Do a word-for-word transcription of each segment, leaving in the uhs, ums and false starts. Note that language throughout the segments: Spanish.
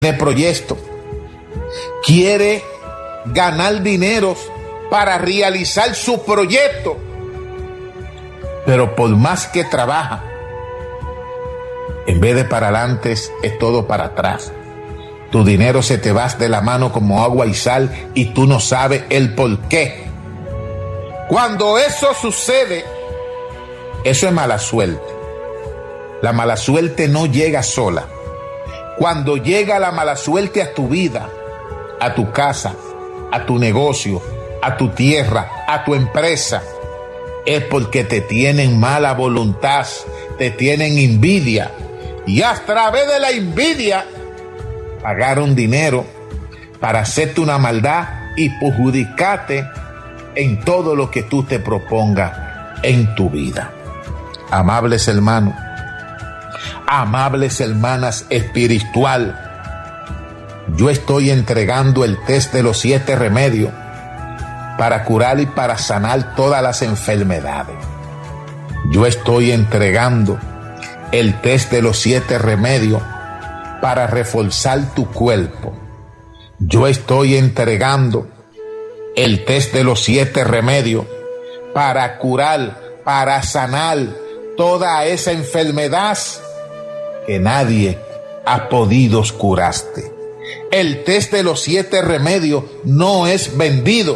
de proyecto, quiere ganar dinero para realizar su proyecto, pero por más que trabaja, en vez de para adelante es todo para atrás. Tu dinero se te va de la mano como agua y sal y tú no sabes el por qué. Cuando eso sucede, eso es mala suerte. La mala suerte no llega sola. Cuando llega la mala suerte a tu vida, a tu casa, a tu negocio, a tu tierra, a tu empresa, es porque te tienen mala voluntad, te tienen envidia. Y a través de la envidia, pagaron dinero para hacerte una maldad y perjudicarte en todo lo que tú te propongas en tu vida. Amables hermanos, amables hermanas espiritual, yo estoy entregando el test de los siete remedios para curar y para sanar todas las enfermedades. Yo estoy entregando el test de los siete remedios para reforzar tu cuerpo. Yo estoy entregando el test de los siete remedios para curar, para sanar toda esa enfermedad que nadie ha podido curarte. El test de los siete remedios no es vendido.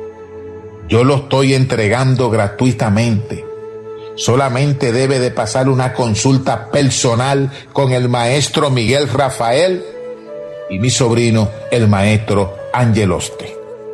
Yo lo estoy entregando gratuitamente. Solamente debe de pasar una consulta personal con el maestro Miguel Rafael y mi sobrino, el maestro Angeloste.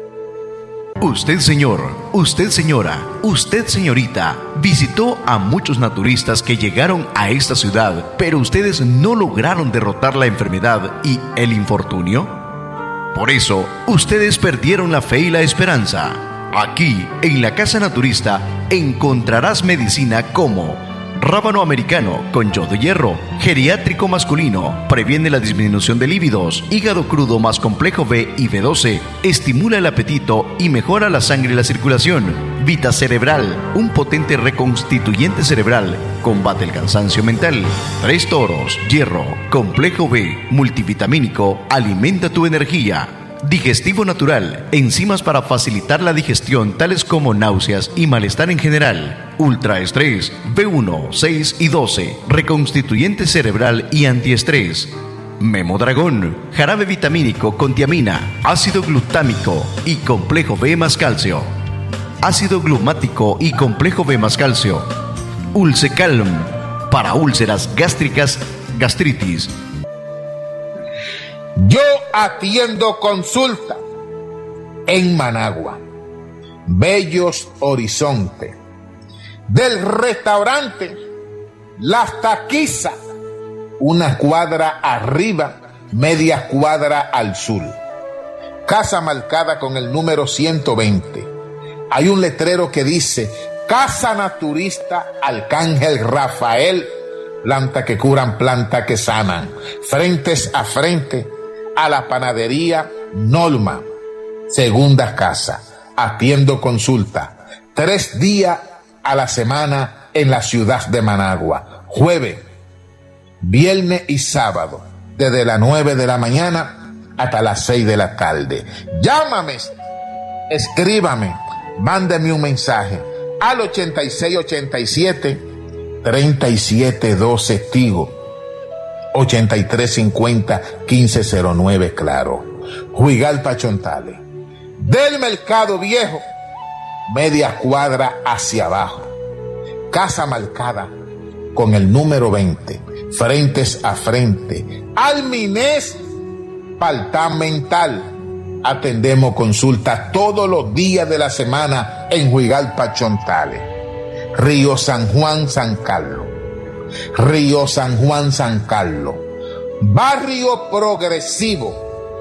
Usted, señor, usted, señora, usted, señorita, visitó a muchos naturistas que llegaron a esta ciudad, pero ustedes no lograron derrotar la enfermedad y el infortunio. Por eso, ustedes perdieron la fe y la esperanza. Aquí, en la Casa Naturista, encontrarás medicina como rábano americano con yodo de hierro, geriátrico masculino, previene la disminución de líbidos, hígado crudo más complejo B y B doce, estimula el apetito y mejora la sangre y la circulación, Vita Cerebral, un potente reconstituyente cerebral, combate el cansancio mental, tres toros, hierro, complejo B, multivitamínico, alimenta tu energía. Digestivo natural, enzimas para facilitar la digestión tales como náuseas y malestar en general. Ultraestrés, B uno, seis y doce, reconstituyente cerebral y antiestrés. Memodragón, jarabe vitamínico con tiamina, ácido glutámico y complejo B más calcio. Ácido glumático y complejo B más calcio. Ulcecalm, para úlceras gástricas, gastritis. Yo atiendo consulta en Managua, Bellos Horizonte, del restaurante Las Taquizas, una cuadra arriba, media cuadra al sur. Casa marcada con el número ciento veinte. Hay un letrero que dice Casa Naturista Arcángel Rafael, planta que curan, planta que sanan. Frentes a frente a la panadería Norma, segunda casa. Atiendo consulta tres días a la semana en la ciudad de Managua, jueves, viernes y sábado, desde las nueve de la mañana hasta las seis de la tarde. Llámame, escríbame, mándame un mensaje al ochenta y seis ochenta y siete treinta y siete doce Tigo, ochenta y tres cincuenta quince cero nueve Claro. Juigalpa Chontales, del Mercado Viejo, media cuadra hacia abajo. Casa marcada con el número veinte, frentes a frente al Minés Departamental. Atendemos consultas todos los días de la semana en Juigalpa Chontales. Río San Juan, San Carlos. Río San Juan, San Carlos. Barrio Progresivo.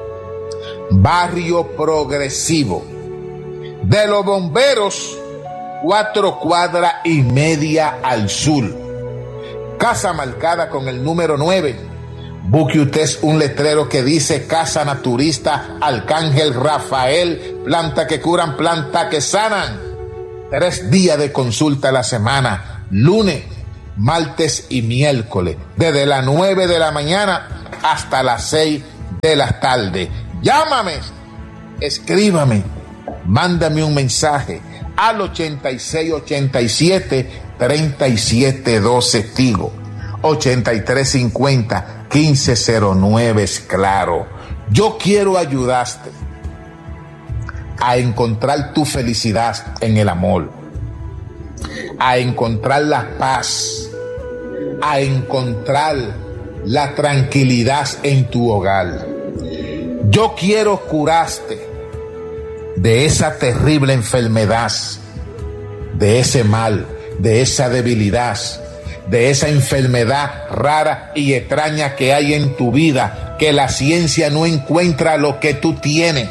Barrio Progresivo. De los Bomberos, cuatro cuadras y media al sur. Casa marcada con el número nueve. Busque usted un letrero que dice Casa Naturista Arcángel Rafael, planta que curan, planta que sanan. Tres días de consulta a la semana, lunes, martes y miércoles, desde las nueve de la mañana hasta las seis de la tarde. Llámame, escríbame, mándame un mensaje al ochenta y seis ochenta y siete treinta y siete doce Tigo, ochenta y tres cincuenta quince cero nueve es Claro. Yo quiero ayudarte a encontrar tu felicidad en el amor, a encontrar la paz, a encontrar la tranquilidad en tu hogar. Yo quiero curarte de esa terrible enfermedad, de ese mal, de esa debilidad, de esa enfermedad rara y extraña que hay en tu vida, que la ciencia no encuentra lo que tú tienes.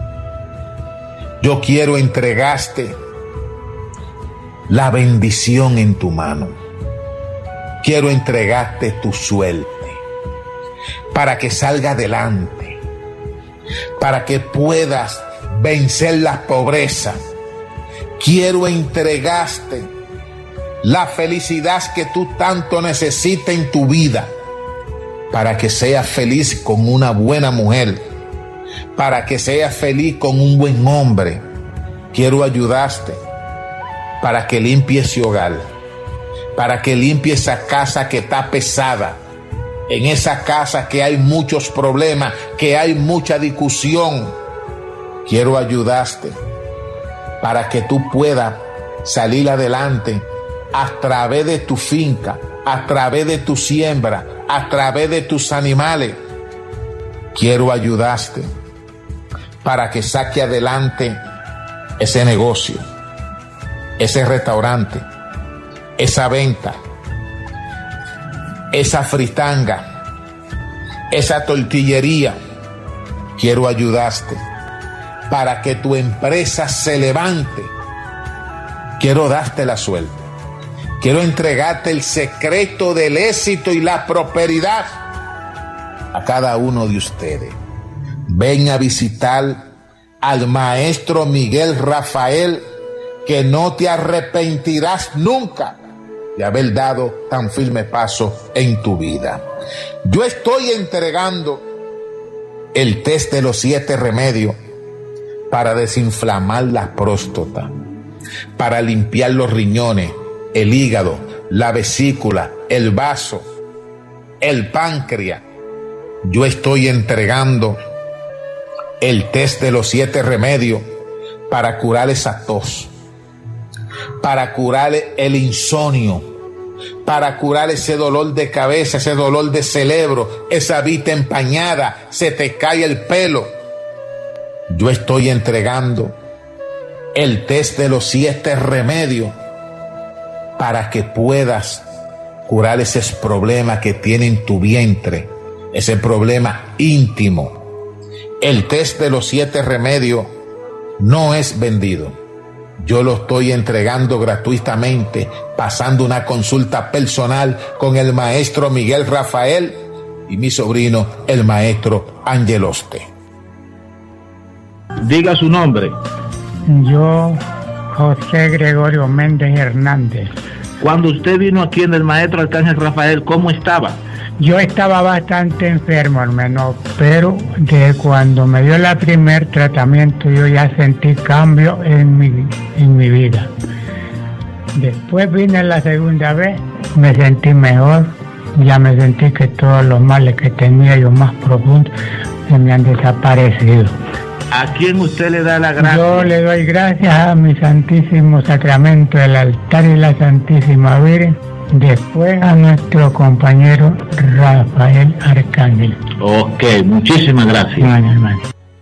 Yo quiero entregarte la bendición en tu mano. Quiero entregarte tu suerte para que salga adelante, para que puedas vencer la pobreza. Quiero entregarte la felicidad que tú tanto necesitas en tu vida, para que seas feliz con una buena mujer, para que seas feliz con un buen hombre. Quiero ayudarte para que limpies ese hogar, para que limpies esa casa que está pesada, en esa casa que hay muchos problemas, que hay mucha discusión. Quiero ayudarte para que tú puedas salir adelante a través de tu finca, a través de tu siembra, a través de tus animales. Quiero ayudarte para que saque adelante ese negocio, ese restaurante, esa venta, esa fritanga, esa tortillería. Quiero ayudarte para que tu empresa se levante. Quiero darte la suerte. Quiero entregarte el secreto del éxito y la prosperidad a cada uno de ustedes. Ven a visitar al maestro Miguel Rafael, que no te arrepentirás nunca de haber dado tan firme paso en tu vida. Yo estoy entregando el test de los siete remedios para desinflamar la próstata, para limpiar los riñones, el hígado, la vesícula, el vaso, el páncreas. Yo estoy entregando el test de los siete remedios para curar esa tos, para curar el insomnio, para curar ese dolor de cabeza, ese dolor de cerebro, esa vista empañada, se te cae el pelo. Yo estoy entregando el test de los siete remedios para que puedas curar esos problemas que tiene en tu vientre, ese problema íntimo. El test de los siete remedios no es vendido. Yo lo estoy entregando gratuitamente, pasando una consulta personal con el maestro Miguel Rafael y mi sobrino, el maestro Angeloste. Diga su nombre. Yo, José Gregorio Méndez Hernández. Cuando usted vino aquí en el maestro Arcángel Rafael, ¿cómo estaba? Yo estaba bastante enfermo, hermano, pero de cuando me dio el primer tratamiento yo ya sentí cambio en mi, en mi vida. Después vine la segunda vez, me sentí mejor, ya me sentí que todos los males que tenía yo más profundos se me han desaparecido. ¿A quién usted le da la gracia? Yo le doy gracias a mi Santísimo Sacramento, el altar y la Santísima Virgen. Después a nuestro compañero Rafael Arcángel. Ok, muchísimas gracias. Bueno, hermano.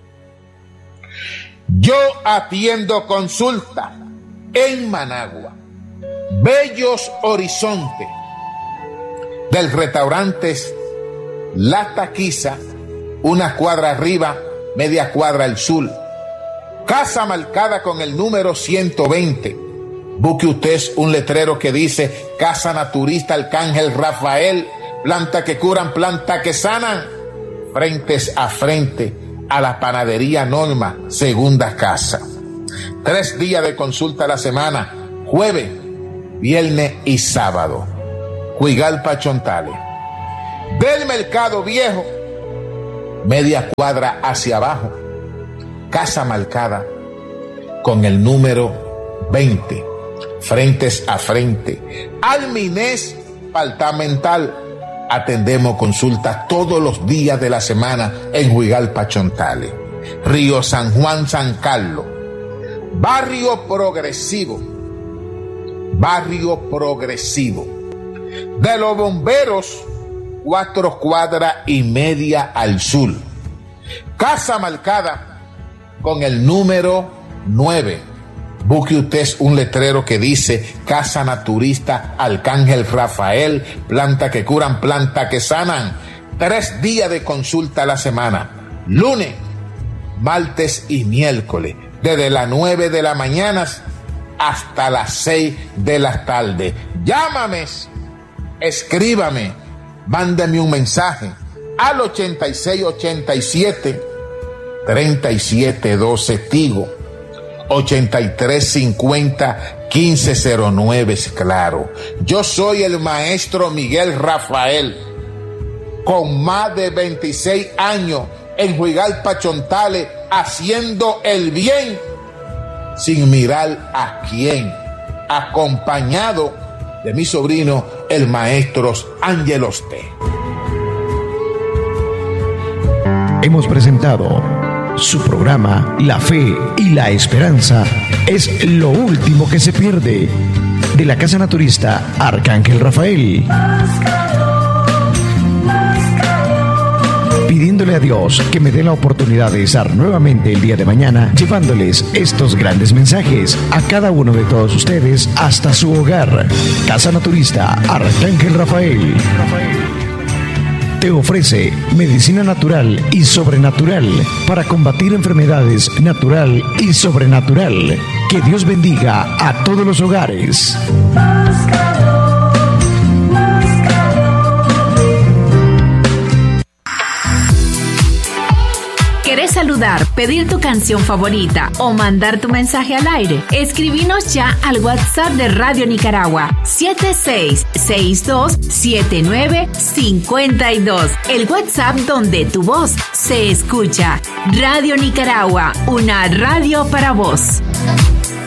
Yo atiendo consulta en Managua, Bellos Horizonte, del restaurante La Taquiza, una cuadra arriba, media cuadra al sur. Casa marcada con el número ciento veinte. Busque usted un letrero que dice Casa Naturista Arcángel Rafael, planta que curan, planta que sanan, frentes a frente a la panadería Norma, segunda casa. Tres días de consulta a la semana, jueves, viernes y sábado. Huigalpa Chontales. Del Mercado Viejo media cuadra hacia abajo, Casa Marcada, con el número veinte, frentes a frente, Alminés Departamental. Atendemos consultas todos los días de la semana en Juigalpa, Chontales, Río San Juan, San Carlos. Barrio Progresivo, Barrio Progresivo. De los Bomberos, cuatro cuadras y media al sur. Casa Marcada, con el número nueve. Busque usted un letrero que dice Casa Naturista Arcángel Rafael, planta que curan, planta que sanan. Tres días de consulta a la semana, lunes, martes y miércoles, desde las nueve de la mañana hasta las seis de la tarde. Llámame, escríbame, mándame un mensaje al ochenta y seis ochenta y siete treinta y siete doce Tigo, ochenta y tres cincuenta quince cero nueve, claro. Yo soy el maestro Miguel Rafael, con más de veintiséis años en Juigalpa, Chontales, haciendo el bien sin mirar a quién, acompañado de mi sobrino, el maestro Ángelos T. Hemos presentado su programa La Fe y la Esperanza es lo último que se pierde, de la Casa Naturista Arcángel Rafael. Pidiéndole a Dios que me dé la oportunidad de estar nuevamente el día de mañana llevándoles estos grandes mensajes a cada uno de todos ustedes hasta su hogar. Casa Naturista Arcángel Rafael te ofrece medicina natural y sobrenatural para combatir enfermedades natural y sobrenatural. Que Dios bendiga a todos los hogares. ¿Querés saludar, pedir tu canción favorita o mandar tu mensaje al aire? Escribinos ya al WhatsApp de Radio Nicaragua siete seis seis dos siete nueve cinco dos. El WhatsApp donde tu voz se escucha. Radio Nicaragua, una radio para vos.